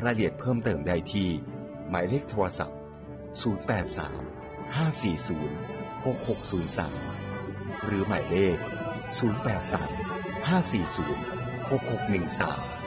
รายละเอียดเพิ่มเติมได้ที่หมายเลขโทรศัพท์083 540 6603หรือหมายเลข083 540 6613